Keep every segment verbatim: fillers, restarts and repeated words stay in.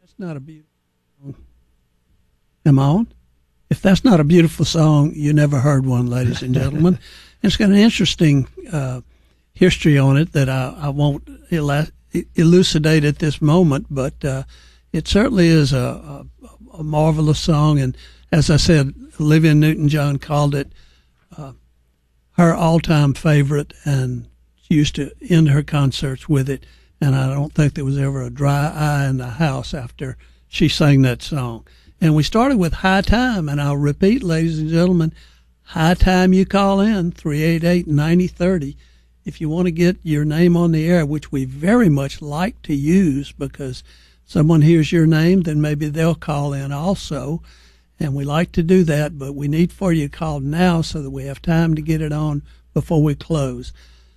That's not a beautiful song. Am I on? If that's not a beautiful song, you never heard one, ladies and gentlemen. It's got an interesting uh, history on it that I, I won't ela- elucidate at this moment, but uh, it certainly is a, a, a marvelous song. And as I said, Olivia Newton-John called it uh, her all-time favorite, and she used to end her concerts with it. And I don't think there was ever a dry eye in the house after she sang that song. And we started with High Time, and I'll repeat, ladies and gentlemen, High Time you call in, three eight eight, nine zero three zero. If you want to get your name on the air, which we very much like to use because someone hears your name, then maybe they'll call in also. And we like to do that, but we need for you to call now so that we have time to get it on before we close.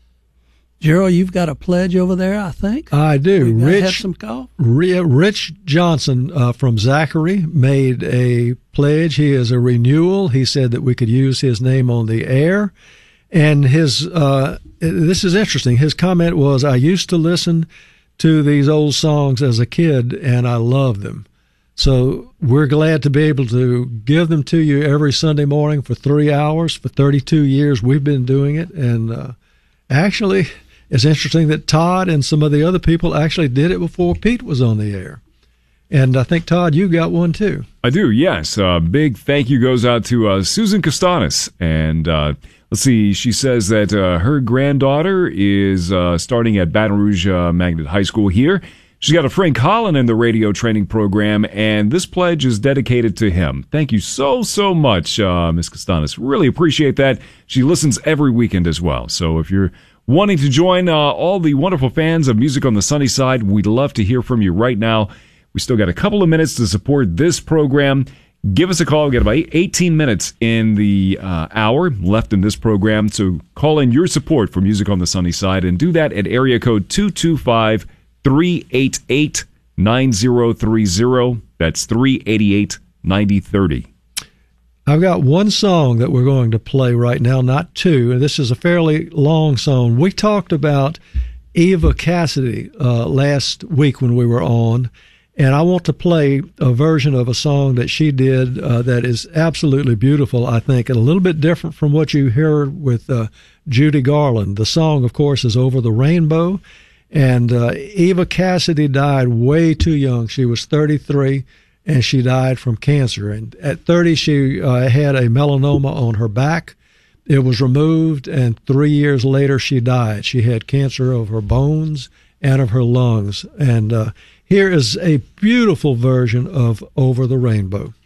Gerald, you've got a pledge over there, I think. I do. We've Rich, had some call. Rich Johnson uh, from Zachary made a pledge. He is a renewal. He said that we could use his name on the air. And his uh, this is interesting. His comment was, I used to listen to these old songs as a kid, and I love them. So we're glad to be able to give them to you every Sunday morning for three hours. For thirty-two years, we've been doing it. And uh, actually, it's interesting that Todd and some of the other people actually did it before Pete was on the air. And I think, Todd, you got one too. I do, yes. A uh, big thank you goes out to uh, Susan Costanis. And uh, let's see, she says that uh, her granddaughter is uh, starting at Baton Rouge uh, Magnet High School here. She's got a Frank Holland in the radio training program, and this pledge is dedicated to him. Thank you so, so much, uh, Miz Costanis. Really appreciate that. She listens every weekend as well. So if you're wanting to join uh, all the wonderful fans of Music on the Sunny Side, we'd love to hear from you right now. We still got a couple of minutes to support this program. Give us a call. We've got about eighteen minutes in the uh, hour left in this program. So call in your support for Music on the Sunny Side and do that at area code two two five, three eight eight, nine zero three zero. That's three eight eight, nine zero three zero. I've got one song that we're going to play right now, not two, and this is a fairly long song. We talked about Eva Cassidy uh, last week when we were on, and I want to play a version of a song that she did uh, that is absolutely beautiful, I think, and a little bit different from what you heard with uh, Judy Garland. The song, of course, is Over the Rainbow, and uh, Eva Cassidy died way too young. She was thirty-three. And she died from cancer. And at thirty, she uh, had a melanoma on her back. It was removed, and three years later, she died. She had cancer of her bones and of her lungs. And uh, here is a beautiful version of Over the Rainbow.